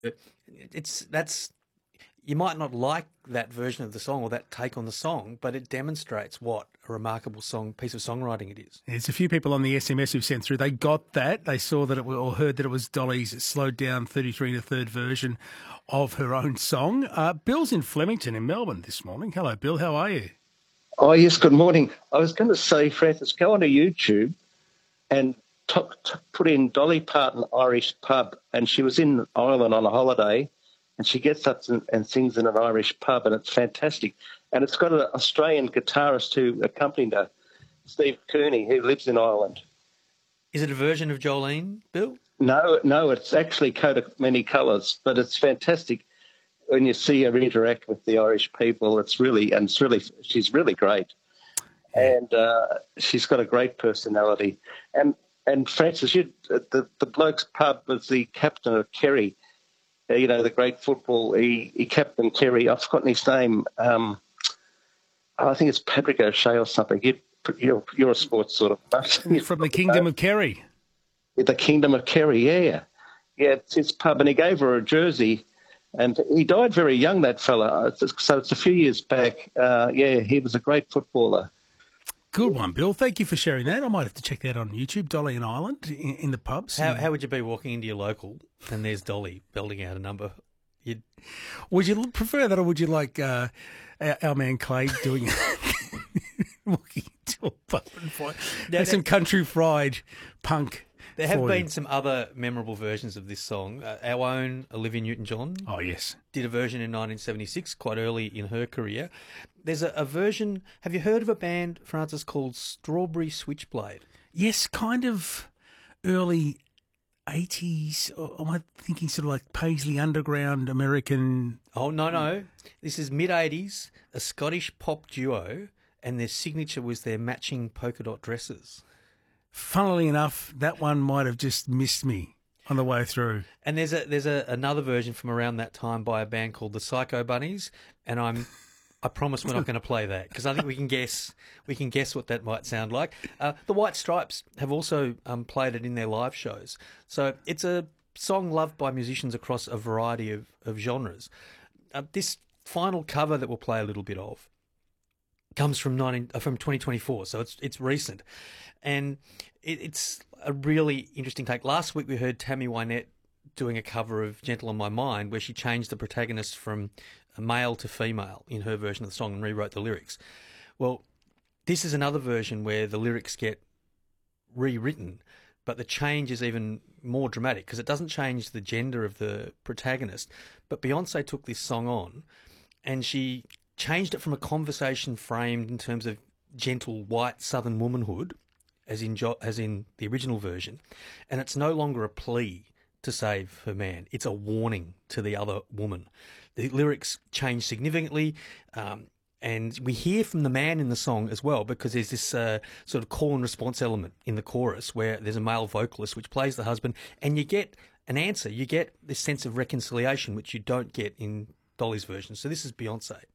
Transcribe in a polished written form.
That's you might not like that version of the song or that take on the song, but it demonstrates what a remarkable piece of songwriting it is. There's a few people on the SMS who've sent through. They got that. They saw that or heard that it was Dolly's slowed down 33 1/3 version of her own song. Bill's in Flemington in Melbourne this morning. Hello, Bill. How are you? Oh, yes, good morning. I was going to say, Francis, go onto YouTube and put in Dolly Parton Irish pub, and she was in Ireland on a holiday, and she gets up and sings in an Irish pub, and it's fantastic. And it's got an Australian guitarist who accompanied her, Steve Kearney, who lives in Ireland. Is it a version of Jolene, Bill? No, it's actually Coat of Many Colours, but it's fantastic when you see her interact with the Irish people. She's really great, and she's got a great personality. And Francis, the bloke's pub was the captain of Kerry. The great football. He captained Kerry. I've forgotten his name. I think it's Patrick O'Shea or something. You're a sports sort of buff. From the Kingdom of Kerry. The Kingdom of Kerry, yeah. Yeah, it's his pub, and he gave her a jersey, and he died very young, that fella. So it's a few years back. He was a great footballer. Good one, Bill. Thank you for sharing that. I might have to check that on YouTube, Dolly in Ireland, in the pubs. How would you be walking into your local and there's Dolly belting out a number? Would you prefer that, or would you like our man Clay doing walking into a pub and fight? There's some country fried punk. There have been some other memorable versions of this song. Our own Olivia Newton-John. Oh, yes. Did a version in 1976, quite early in her career. There's a version. Have you heard of a band, Francis, called Strawberry Switchblade? Yes, kind of early 80s. Or am I thinking sort of like Paisley Underground American? Oh, no. This is mid-80s, a Scottish pop duo, and their signature was their matching polka dot dresses. Funnily enough, that one might have just missed me on the way through. And there's another version from around that time by a band called the Psycho Bunnies, and I promise we're not going to play that because I think we can guess what that might sound like. The White Stripes have also played it in their live shows, so it's a song loved by musicians across a variety of genres. This final cover that we'll play a little bit of comes from 2024, so it's recent, and it's a really interesting take. Last week we heard Tammy Wynette doing a cover of Gentle on My Mind, where she changed the protagonist from a male to female in her version of the song and rewrote the lyrics. Well, this is another version where the lyrics get rewritten, but the change is even more dramatic because it doesn't change the gender of the protagonist. But Beyonce took this song on and she changed it from a conversation framed in terms of gentle white southern womanhood, as in the original version, and it's no longer a plea to save her man. It's a warning to the other woman. The lyrics change significantly, and we hear from the man in the song as well, because there's this sort of call and response element in the chorus where there's a male vocalist which plays the husband, and you get an answer. You get this sense of reconciliation which you don't get in Dolly's version. So this is Beyonce.